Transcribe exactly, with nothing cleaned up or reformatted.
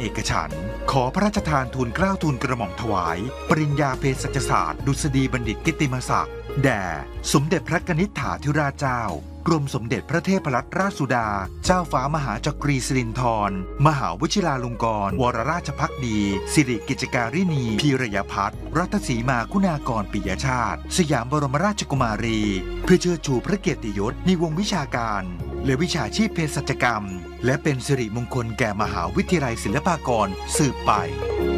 เอกฉันท์ขอพระราชทานทูลเกล้าทูลกระหม่อมถวายปริญญาเภสัชศาสตร์ดุษฎีบัณฑิตกิตติมศักดิ์แด่สมเด็จพระกนิษฐาธิราชเจ้ากรมสมเด็จพระเทพรัตนราชสุดาเจ้าฟ้ามหาจักรีสิรินธรมหาวชิราลงกรณวรราชภักดีสิริกิจการิณีพีรยพัฒน์รัตสีมาคุณากรปิยชาติสยามบรมราชกุมารีเพื่อเชิดชูพระเกียรติยศในวงวิชาการและวิชาชีพเภสัชกรรมและเป็นสิริมงคลแก่มหาวิทยาลัยศิลปากรสืบไป